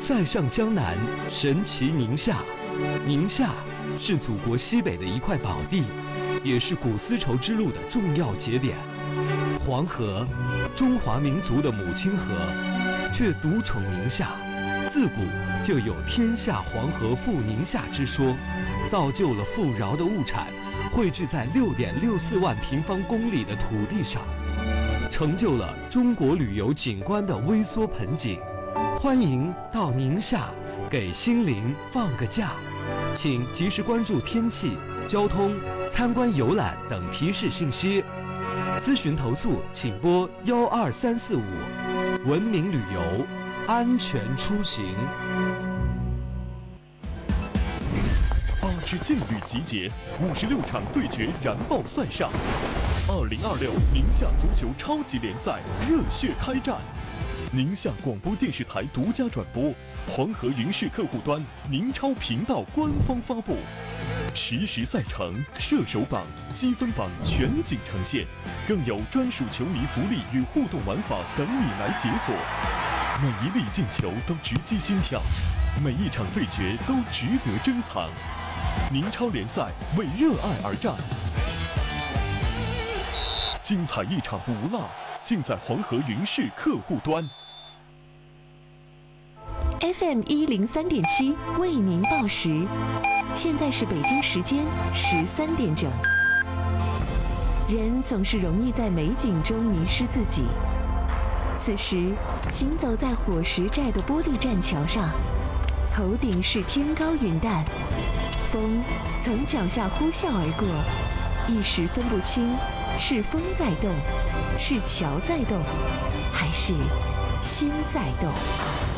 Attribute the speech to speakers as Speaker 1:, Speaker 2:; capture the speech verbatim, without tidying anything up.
Speaker 1: 塞上江南，神奇宁夏。宁夏是祖国西北的一块宝地，也是古丝绸之路的重要节点。黄河，中华民族的母亲河，却独宠宁夏。自古就有天下黄河赴宁夏之说，造就了富饶的物产汇聚在六点六四万平方公里的土地上，成就了中国旅游景观的微缩盆景。欢迎到宁夏给心灵放个假，请及时关注天气、交通、参观游览等提示信息。咨询投诉请拨幺二三四五。文明旅游，安全出行。
Speaker 2: 八支劲旅集结，五十六场对决燃爆赛上。二零二六宁夏足球超级联赛热血开战，宁夏广播电视台独家转播，黄河云视客户端、宁超频道官方发布。实时赛程、射手榜、积分榜全景呈现，更有专属球迷福利与互动玩法等你来解锁。每一粒进球都直击心跳，每一场对决都值得珍藏。宁超联赛为热爱而战，精彩一场不落，尽在黄河云视客户端。
Speaker 3: F M 一零三点七为您报时，现在是北京时间十三点整。人总是容易在美景中迷失自己，此时行走在火石寨的玻璃栈桥上，头顶是天高云淡，风从脚下呼啸而过，一时分不清是风在动，是桥在动，还是心在动。